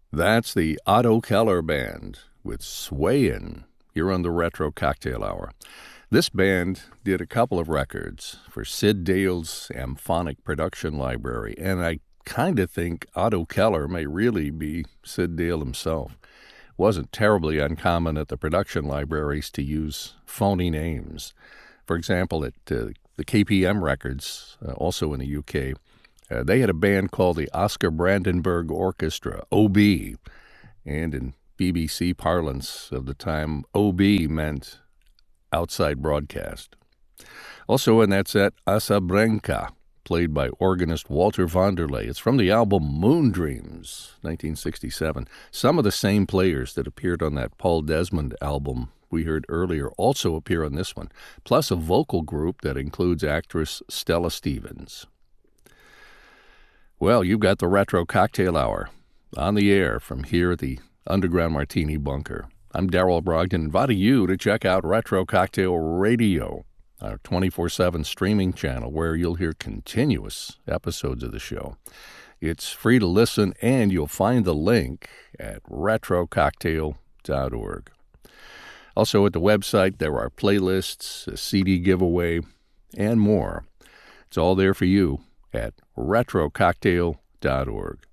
That's the Otto Keller Band with Swayin' here on the Retro Cocktail Hour. This band did a couple of records for Sid Dale's Amphonic Production Library, and I kind of think Otto Keller may really be Sid Dale himself. It wasn't terribly uncommon at the production libraries to use phony names. For example, at the KPM Records, also in the UK, they had a band called the Oscar Brandenburg Orchestra, OB, and in BBC parlance of the time, OB meant outside broadcast. Also in that set, Asa Branca, played by organist Walter Vanderlei. It's from the album Moon Dreams, 1967. Some of the same players that appeared on that Paul Desmond album we heard earlier also appear on this one, plus a vocal group that includes actress Stella Stevens. Well, you've got the Retro Cocktail Hour on the air from here at the Underground Martini Bunker. I'm Darrell Brogdon, inviting you to check out Retro Cocktail Radio, our 24/7 streaming channel where you'll hear continuous episodes of the show. It's free to listen, and you'll find the link at retrococktail.org. Also at the website, there are playlists, a CD giveaway, and more. It's all there for you at retrococktail.org.